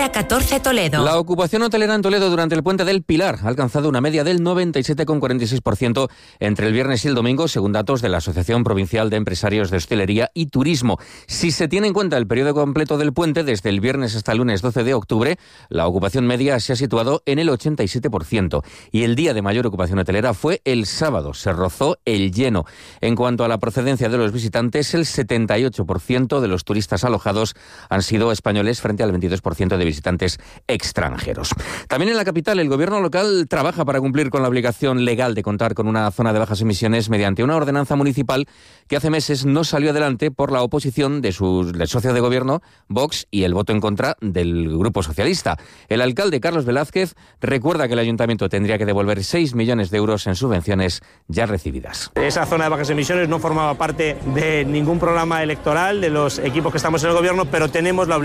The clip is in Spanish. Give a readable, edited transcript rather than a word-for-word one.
Avenida 14 Toledo. La ocupación hotelera en Toledo durante el Puente del Pilar ha alcanzado una media del 97,46% entre el viernes y el domingo, según datos de la Asociación Provincial de Empresarios de Hostelería y Turismo. Si se tiene en cuenta el periodo completo del puente, desde el viernes hasta el lunes 12 de octubre, la ocupación media se ha situado en el 87%. Y el día de mayor ocupación hotelera fue el sábado, se rozó el lleno. En cuanto a la procedencia de los visitantes, el 78% de los turistas alojados han sido españoles frente al 22% de visitantes extranjeros. También en la capital, el gobierno local trabaja para cumplir con la obligación legal de contar con una zona de bajas emisiones mediante una ordenanza municipal que hace meses no salió adelante por la oposición del socio de gobierno, Vox, y el voto en contra del Grupo Socialista. El alcalde Carlos Velázquez recuerda que el ayuntamiento tendría que devolver 6 millones de euros en subvenciones ya recibidas. Esa zona de bajas emisiones no formaba parte de ningún programa electoral de los equipos que estamos en el gobierno, pero tenemos la obligación